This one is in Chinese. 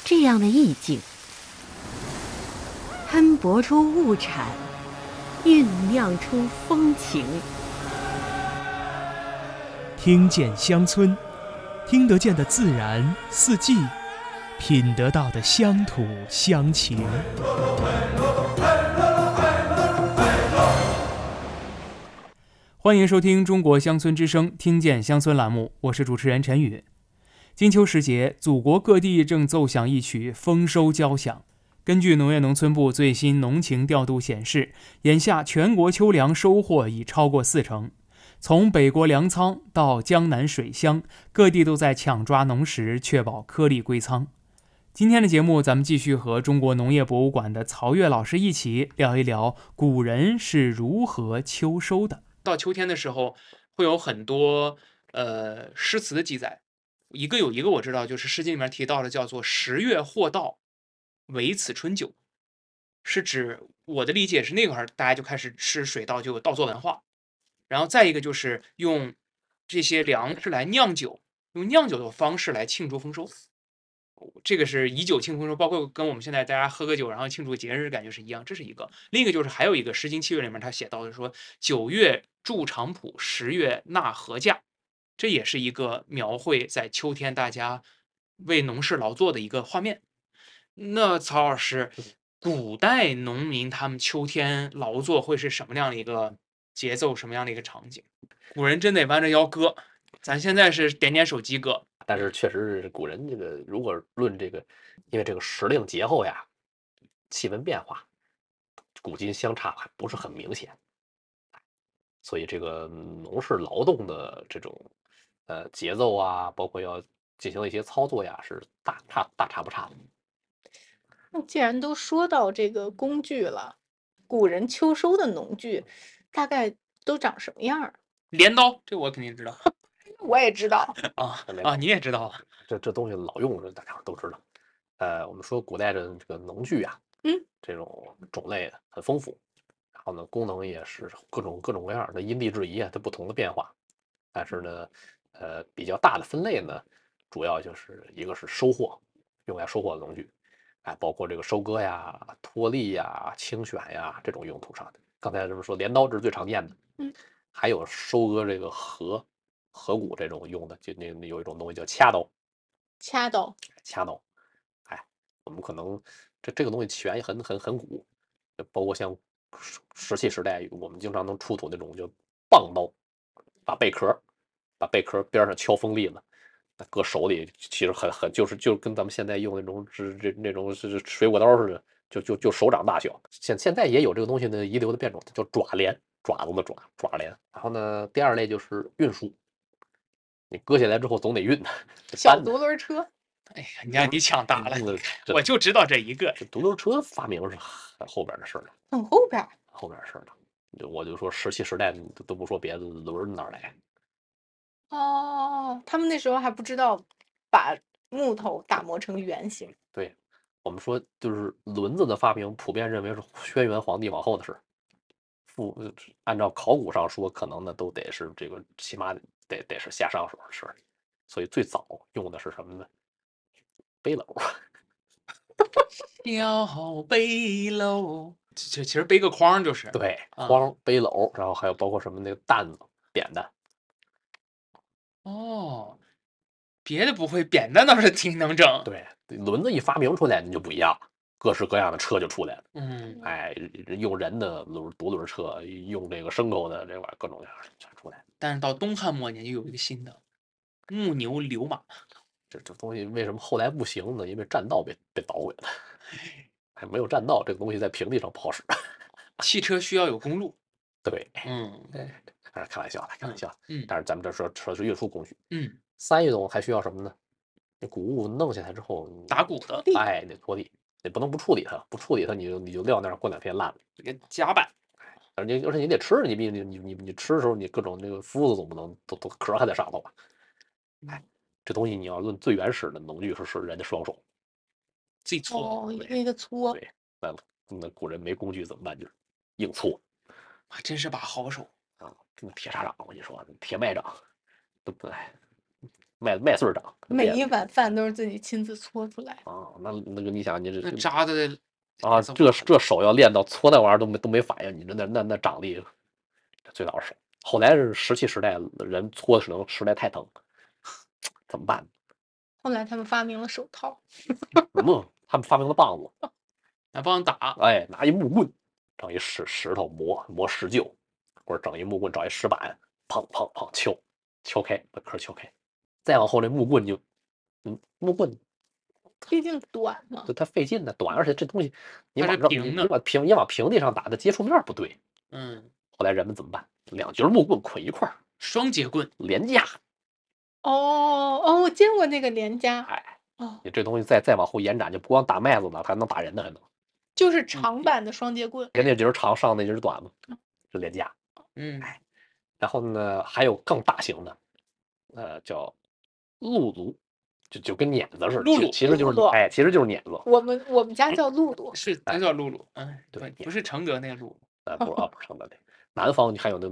这样的意境，摊薄出物产，酝酿出风情。 听见乡村，听得见的自然四季，品得到的乡土乡情。欢迎收听中国乡村之声听见乡村栏目，我是主持人陈宇。金秋时节，祖国各地正奏响一曲丰收交响。根据农业农村部最新农情调度显示，眼下全国秋粮收获已超过40%。从北国粮仓到江南水乡，各地都在抢抓农时，确保颗粒归仓。今天的节目，咱们继续和中国农业博物馆的曹越老师一起聊一聊古人是如何秋收的。到秋天的时候，会有很多诗词的记载，有一个我知道，就是《诗经》里面提到的，叫做“10月或到，唯此春酒”，是指我的理解是那会儿大家就开始吃水稻，就有稻作文化。然后再一个就是用这些粮食来酿酒，用酿酒的方式来庆祝丰收。这个是以酒庆丰收，包括跟我们现在大家喝个酒然后庆祝节日感觉是一样，这是一个。另一个就是还有一个《诗经·七月》里面他写到的说，9月筑场圃，10月纳禾稼，这也是一个描绘在秋天大家为农事劳作的一个画面。那曹老师，古代农民他们秋天劳作会是什么样的一个节奏，什么样的一个场景？古人真得弯着腰割，咱现在是点点手机割。 但是确实是古人这个，如果论这个，因为这个时令节后呀，气温变化，古今相差还不是很明显，所以这个农事劳动的这种节奏啊，包括要进行的一些操作呀，是大差不差的。 那既然都说到这个工具了，古人秋收的农具大概都长什么样儿？ 镰刀， 这我肯定知道。 我也知道啊，你也知道啊？这东西老用，大家都知道。我们说古代的这个农具啊，这种种类很丰富，然后呢，功能也是各种各样的，因地制宜啊，它不同的变化。但是呢，比较大的分类呢，主要就是一个是收获，用来收获的农具，包括这个收割呀、脱粒呀、清选呀这种用途上的。刚才这么说，镰刀这是最常见的，还有收割这个禾谷这种用的，就那有一种东西叫掐刀。掐刀，我们可能这个东西起源也很古，包括像石器时代，我们经常能出土那种叫棒刀，把贝壳边上敲锋利了，搁手里，其实就是跟咱们现在用那种是水果刀似的，就手掌大小。现在也有这个东西的遗留的变种，叫爪镰，爪子的爪镰。然后呢，第二类就是运输，你割下来之后总得运的， 小独轮车。 哎呀，你看你抢答了，我就知道这一个。这独轮车发明是很后边的事了， 很后边的事了。我就说石器时代都不说别的，轮哪儿来？ 哦，他们那时候还不知道把木头打磨成圆形。 对，我们说就是轮子的发明，普遍认为是轩辕皇帝往后的事。按照考古上说，可能呢都得是这个，起码得是夏商时候的事。所以最早用的是什么呢？背篓。 小背篓，其实背个筐就是。对，筐、背篓，然后还有包括什么那个担子、扁担。 哦，别的不会，扁担倒是挺能整。 对，轮子一发明出来，那就不一样了，各式各样的车就出来了。用人的独轮车，用这个牲口的这玩意儿，各种各样全出来。但是到东汉末年就有一个新的木牛流马。这东西为什么后来不行呢？因为栈道被捣毁了，还没有栈道，这个东西在平地上不好使。汽车需要有公路。对，开玩笑的，开玩笑。但是咱们这说的是运输工具。三一种还需要什么呢？那谷物弄下来之后，打谷的，得拖地，你不能不处理它，不处理它你就撂那儿，过2天烂了。这个夹板，而且你得吃，你吃的时候，你各种那个麸子总不能都壳还在上头吧？这东西你要论最原始的农具是人的双手，自己搓， 一个一个搓。 对，那古人没工具怎么办？就是硬搓，真是把好手啊！那铁砂掌，我跟你说，铁麦掌，都不麦穗长。 每一碗饭都是自己亲自搓出来啊。那个你想，你这扎的啊，这手要练到搓那玩意儿都没反应，你这那掌力最早是手。后来是石器时代人搓可能实在太疼，怎么办？ 后来他们发明了手套。 他们发明了棒子， 拿棒子打。 哎，拿一木棍，整一石头磨石臼，或者整一木棍找一石板，砰砰砰敲开，把壳敲开。再往后这木棍就，木棍毕竟短嘛， 它费劲呢，短，而且这东西你往平地上打的接触面不对。后来人们怎么办？两节木棍捆一块儿， 双节棍连架。 我见过那个连架。 哎，你这东西再往后延展，就不光打麦子了，还能打人呢，还能。 就是长版的双节棍， 人那节长，上那节短嘛，是连架。 哎， 然后呢，还有更大型的，叫鹿足，就跟碾子似的，其实就是其实就是碾子。 我们家叫露露， 是咱叫露露。 对， 不是承德那个露。 不是承德那。南方还有那